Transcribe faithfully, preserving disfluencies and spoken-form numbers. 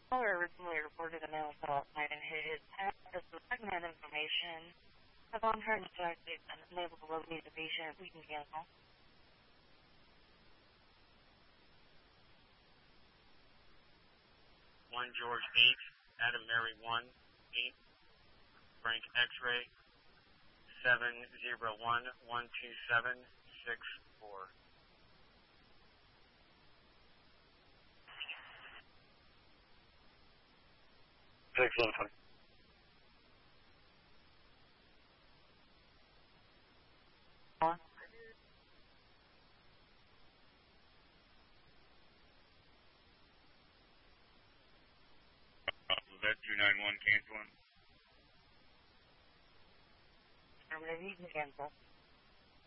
Caller originally reported a male assault night and hit his head. This was secondhand information. Upon her instructed and unable to locate the patient, we can cancel. One George eight, Adam Mary one, eight, Frank X-ray, seven zero one one two seven six four. Six one twenty. Vet two nine one canceling. I'm going to need to cancel.